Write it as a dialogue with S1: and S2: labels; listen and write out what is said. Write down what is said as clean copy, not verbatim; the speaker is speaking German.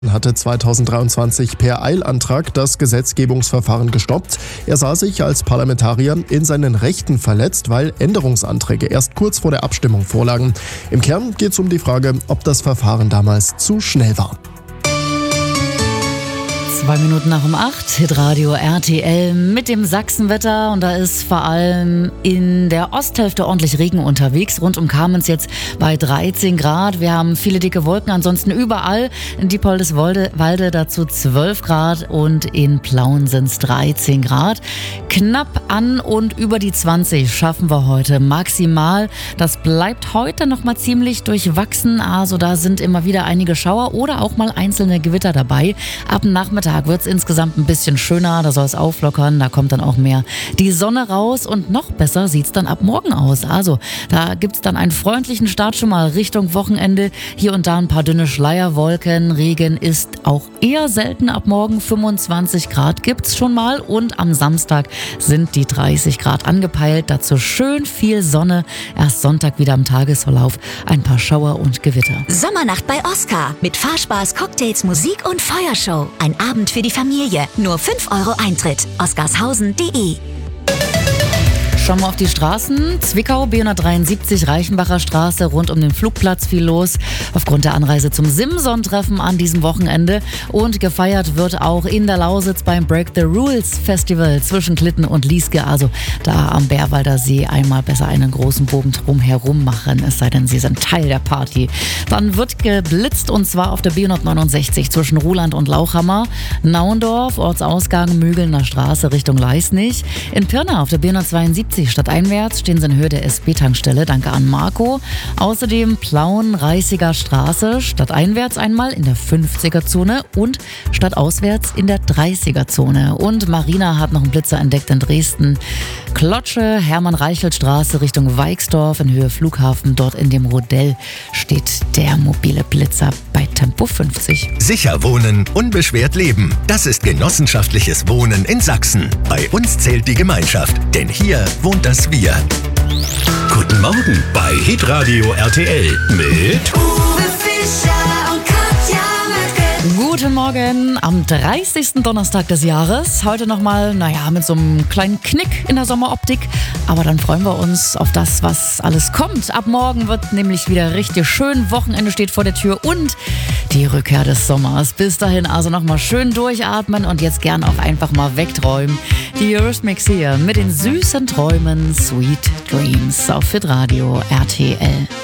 S1: hatte 2023 per Eilantrag das Gesetzgebungsverfahren gestoppt. Er sah sich als Parlamentarier in seinen Rechten verletzt, weil Änderungsanträge erst kurz vor der Abstimmung vorlagen. Im Kern geht es um die Frage, ob das Verfahren damals zu schnell war.
S2: 2 Minuten nach um 8, Hitradio RTL mit dem Sachsenwetter, und da ist vor allem in der Osthälfte ordentlich Regen unterwegs. Rund um Kamenz jetzt bei 13 Grad. Wir haben viele dicke Wolken, ansonsten überall. In Diepoldeswalde dazu 12 Grad und in Plauen sind es 13 Grad. Knapp an und über die 20 schaffen wir heute maximal. Das bleibt heute nochmal ziemlich durchwachsen. Also da sind immer wieder einige Schauer oder auch mal einzelne Gewitter dabei. Ab dem Nachmittag wird es insgesamt ein bisschen schöner, da soll es auflockern, da kommt dann auch mehr die Sonne raus und noch besser sieht es dann ab morgen aus. Also da gibt es dann einen freundlichen Start schon mal Richtung Wochenende. Hier und da ein paar dünne Schleierwolken, Regen ist auch eher selten ab morgen, 25 Grad gibt es schon mal und am Samstag sind die 30 Grad angepeilt, dazu schön viel Sonne, erst Sonntag wieder im Tagesverlauf ein paar Schauer und Gewitter.
S3: Sommernacht bei Oskar mit Fahrspaß, Cocktails, Musik und Feuershow. Ein Abend für die Familie. Nur 5 € Eintritt. oskarshausen.de.
S2: Schauen wir auf die Straßen. Zwickau, B173, Reichenbacher Straße, rund um den Flugplatz viel los. Aufgrund der Anreise zum Simson-Treffen an diesem Wochenende. Und gefeiert wird auch in der Lausitz beim Break the Rules Festival zwischen Klitten und Lieske. Also da am Bärwalder See einmal besser einen großen Bogen drumherum machen, es sei denn, Sie sind Teil der Party. Dann wird geblitzt, und zwar auf der B169 zwischen Ruhland und Lauchhammer. Naundorf, Ortsausgang Mügelner Straße Richtung Leisnig. In Pirna auf der B172 stadteinwärts stehen Sie in Höhe der SB-Tankstelle. Danke an Marco. Außerdem Plauen, Reißiger Straße, stadteinwärts einmal in der 50er-Zone und stadtauswärts in der 30er-Zone. Und Marina hat noch einen Blitzer entdeckt in Dresden. Klotsche, Hermann-Reichelt-Straße Richtung Weixdorf in Höhe Flughafen. Dort in dem Rodell steht der mobile Blitzer bei Tempo 50.
S4: Sicher wohnen, unbeschwert leben. Das ist genossenschaftliches Wohnen in Sachsen. Bei uns zählt die Gemeinschaft, denn hier wohnt das Wir. Guten Morgen bei Hitradio RTL mit
S3: Uwe Fischer und Katja Möttke.
S2: Guten Morgen am 30. Donnerstag des Jahres. Heute nochmal, mit so einem kleinen Knick in der Sommeroptik. Aber dann freuen wir uns auf das, was alles kommt. Ab morgen wird nämlich wieder richtig schön. Wochenende steht vor der Tür und die Rückkehr des Sommers. Bis dahin also nochmal schön durchatmen und jetzt gern auch einfach mal wegträumen. Die Eurythmics hier mit den süßen Träumen Sweet Dreams auf Hitradio RTL.